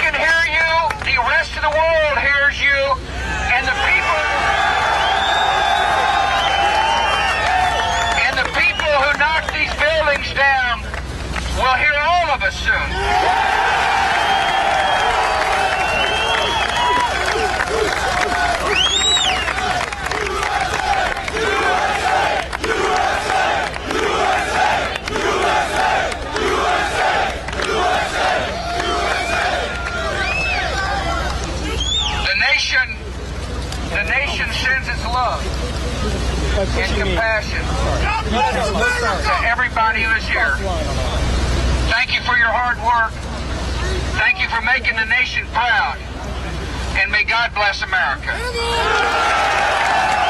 can hear you, the rest of the world hears you, and the people who knock these buildings down will hear all of us soon. The nation sends its love and compassion to everybody who is here. Thank you for your hard work. Thank you for making the nation proud. And may God bless America.